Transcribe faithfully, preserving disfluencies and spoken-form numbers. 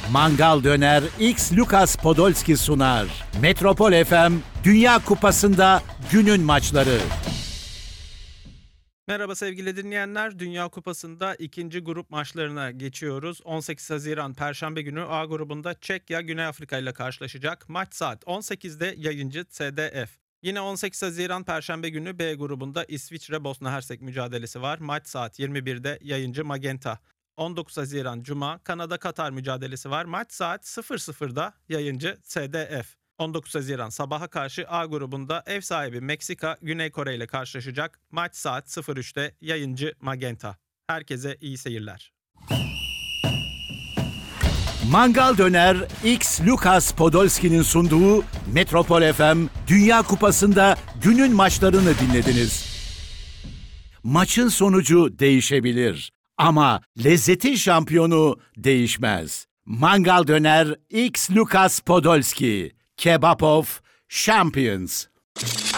Mangal Döner X Lucas Podolski sunar. Metropol F M Dünya Kupası'nda günün maçları. Merhaba sevgili dinleyenler. Dünya Kupası'nda ikinci grup maçlarına geçiyoruz. on sekiz Haziran Perşembe günü A grubunda Çekya Güney Afrika ile karşılaşacak. Maç saat on sekizde yayıncı S D F. Yine on sekiz Haziran Perşembe günü B grubunda İsviçre Bosna Hersek mücadelesi var. Maç saat yirmi birde yayıncı Magenta. on dokuz Haziran Cuma Kanada Katar mücadelesi var. Maç saat sıfır sıfırda yayıncı S D F. on dokuz Haziran sabaha karşı A grubunda ev sahibi Meksika Güney Kore ile karşılaşacak. Maç saat sıfır üçte yayıncı Magenta. Herkese iyi seyirler. Mangal Döner X Lucas Podolski'nin sunduğu Metropol F M Dünya Kupası'nda günün maçlarını dinlediniz. Maçın sonucu değişebilir ama lezzetin şampiyonu değişmez. Mangal Döner X Lucas Podolski, Kebab of Champions.